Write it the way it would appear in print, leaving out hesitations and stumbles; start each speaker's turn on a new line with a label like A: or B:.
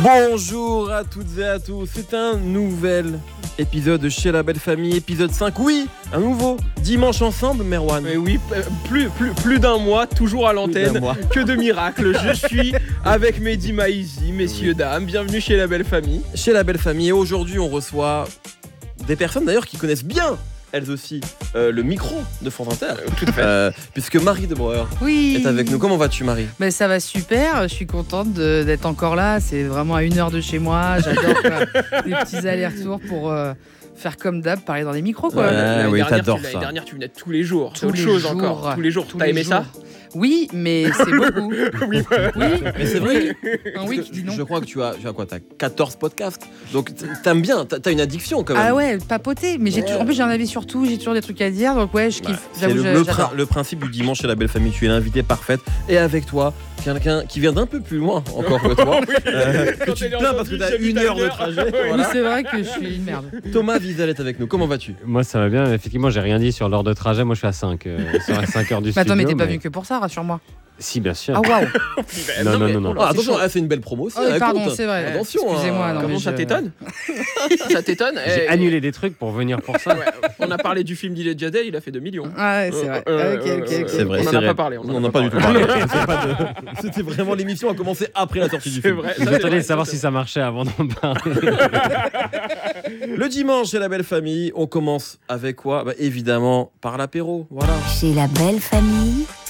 A: Bonjour à toutes et à tous, c'est un nouvel épisode chez La Belle Famille, épisode 5, oui, un nouveau Dimanche Ensemble, Merwan.
B: Oui, plus d'un mois, toujours à l'antenne, que de miracles. Je suis avec Mehdi Maizi, messieurs, dames, bienvenue chez La Belle Famille.
A: Chez La Belle Famille, et aujourd'hui on reçoit des personnes d'ailleurs qui connaissent bien, elles aussi, le micro de France Inter,
B: Tout à fait.
A: puisque Marie de Breuer est avec nous. Comment vas-tu, Marie ?
C: Ben, ça va super, je suis contente d'être encore là, c'est vraiment à 1 heure de chez moi, j'adore les petits allers-retours pour faire comme d'hab, parler dans les micros quoi.
A: Ouais, oui, t'adores ça.
B: L'année dernière, tu venais tous les jours, c'est
C: Tous
B: autre
C: les
B: chose
C: jours.
B: encore, tous les jours. T'as aimé ça ?
C: Oui, mais c'est beaucoup.
B: Oui,
A: Mais c'est vrai.
C: Un oui qui dit non.
A: Je crois que tu as quoi, t'as 14 podcasts, donc t'aimes bien, t'as une addiction quand même.
C: Ah ouais, papoter, mais
A: Ouais.
C: en plus j'ai un avis sur tout, j'ai toujours des trucs à dire, donc ouais, je kiffe.
A: C'est le principe du dimanche chez La Belle Famille, tu es l'invité parfaite, et avec toi, quelqu'un qui vient d'un peu plus loin encore que toi, que tu te plains parce que t'as 1 heure de trajet.
C: Oui,
A: Voilà.
C: c'est vrai que je suis une merde.
A: Thomas Wiesel est avec nous, comment vas-tu ?
D: Moi ça va bien, effectivement j'ai rien dit sur l'heure de trajet, moi je suis à 5, sur les 5 heures du
C: Mais
D: studio.
C: attends, mais t'es pas venu que pour ça, rassure-moi.
D: Si bien sûr.
C: Ah waouh.
D: Non.
A: Ah, attention, c'est une belle promo aussi.
C: Oh, pardon,
A: écoute.
C: c'est vrai.
A: Attention.
C: Excusez-moi, non,
B: Comment
C: mais
B: ça
C: je-
B: t'étonne ? Ça t'étonne ?
D: J'ai annulé des trucs pour venir pour ça.
B: Ouais, on a parlé du film d'Il Jadel, il a fait 2 millions.
C: Ah ouais, c'est vrai. Ok.
A: C'est vrai,
B: On
A: c'est
B: en a
A: vrai.
B: pas parlé.
A: On n'en a pas du tout parlé. C'était vraiment l'émission a commencé après la sortie du
B: C'est
A: film.
B: vrai.
D: Je m'attendais de savoir si ça marchait avant d'en parler.
A: Le dimanche chez La Belle Famille, on commence avec quoi ? Évidemment par l'apéro, voilà.
E: Chez La Belle Famille,